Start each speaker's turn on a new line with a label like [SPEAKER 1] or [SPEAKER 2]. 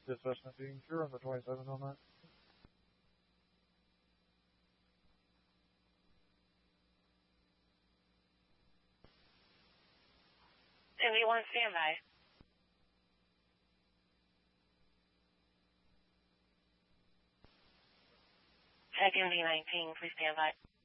[SPEAKER 1] Dispatch 19, sure, on the 27 on that.
[SPEAKER 2] MD1, standby. Check MD19, please stand by.